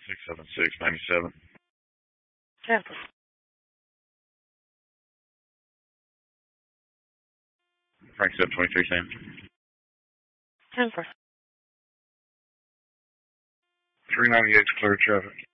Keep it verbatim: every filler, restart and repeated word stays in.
six seven six ninety-seven. Cancel. Frank seven twenty-three, Sam. Cancel. three ninety-eight, clear traffic.